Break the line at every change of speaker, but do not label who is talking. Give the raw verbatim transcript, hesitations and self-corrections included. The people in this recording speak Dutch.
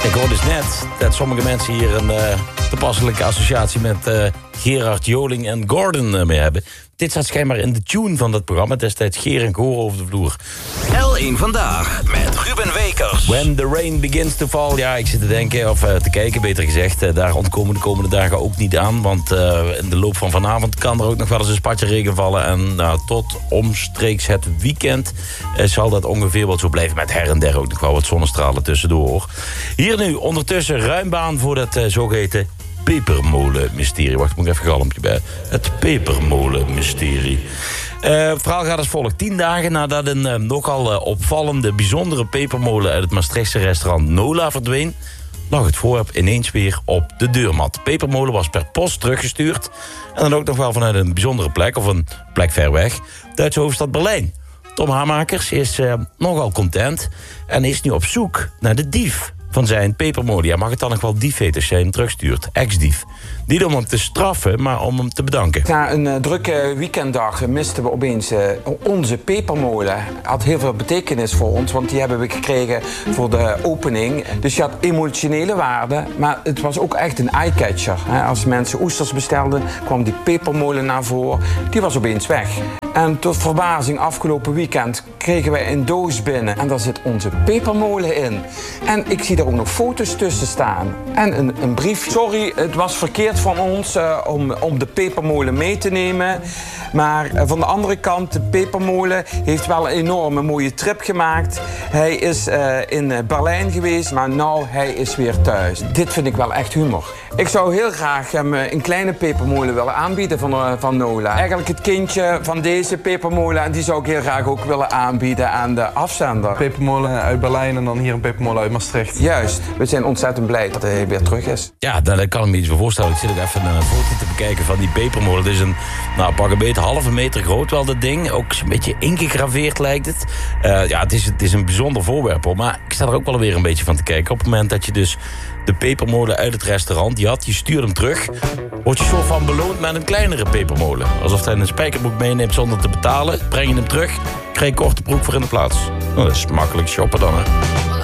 Ik hoor dus net dat sommige mensen hier een uh, toepasselijke associatie met uh, Gerard Joling en Gordon uh, mee hebben. Dit staat schijnbaar in de tune van dat programma. Destijds Geer en Goor over de vloer.
L één Vandaag met Ruben Wekers.
When the rain begins to fall. Ja, ik zit te denken, of uh, te kijken, beter gezegd. Uh, daar ontkomen de komende dagen ook niet aan. Want uh, in de loop van vanavond kan er ook nog wel eens een spatje regen vallen. En uh, tot omstreeks het weekend uh, zal dat ongeveer wat zo blijven. Met her en der ook nog wel wat zonnestralen tussendoor. Hier nu ondertussen ruim baan voor dat uh, zogeheten pepermolenmysterie. Wacht, ik moet even een galmpje bij. Het pepermolenmysterie. Uh, het verhaal gaat als volgt. Tien dagen nadat een uh, nogal uh, opvallende, bijzondere pepermolen uit het Maastrichtse restaurant Nola verdween, lag het voorwerp ineens weer op de deurmat. De pepermolen was per post teruggestuurd. En dan ook nog wel vanuit een bijzondere plek, of een plek ver weg. Duitse hoofdstad Berlijn. Tom Hamakers is uh, nogal content en is nu op zoek naar de dief van zijn pepermolen. Ja, mag het dan nog wel dief heten als jij hem terugstuurt? Ex-dief. Niet om hem te straffen, maar om hem te bedanken.
Na een uh, drukke weekenddag misten we opeens uh, onze pepermolen. Had heel veel betekenis voor ons, want die hebben we gekregen voor de opening. Dus je had emotionele waarde, maar het was ook echt een eyecatcher. Als mensen oesters bestelden, kwam die pepermolen naar voren. Die was opeens weg. En tot verbazing afgelopen weekend kregen wij een doos binnen. En daar zit onze pepermolen in. En ik zie er ook nog foto's tussen staan. En een, een briefje. Sorry, het was verkeerd van ons uh, om, om de pepermolen mee te nemen. Maar uh, van de andere kant, de pepermolen heeft wel een enorme mooie trip gemaakt. Hij is uh, in Berlijn geweest, maar nou, hij is weer thuis. Dit vind ik wel echt humor. Ik zou heel graag hem uh, een kleine pepermolen willen aanbieden van, uh, van Nola. Eigenlijk het kindje van deze pepermolen. En die zou ik heel graag ook willen aanbieden aan de afzender.
Pepermolen uit Berlijn en dan hier een pepermolen uit Maastricht.
Juist. We zijn ontzettend blij dat hij weer terug is.
Ja, daar kan ik me iets voor voorstellen. Ik zit ook even een foto te bekijken van die pepermolen. Het is een, nou, pak een beetje halve meter groot wel, dat ding. Ook een beetje ingegraveerd lijkt het. Uh, ja, het is, het is een bijzonder voorwerp, hoor. Maar ik sta er ook wel weer een beetje van te kijken. Op het moment dat je dus de pepermolen uit het restaurant die had, je stuurt hem terug, word je soort van beloond met een kleinere pepermolen. Alsof hij een spijkerbroek meeneemt zonder te betalen. Breng je hem terug, krijg je korte broek voor in de plaats. Nou, dat is makkelijk shoppen dan, hè.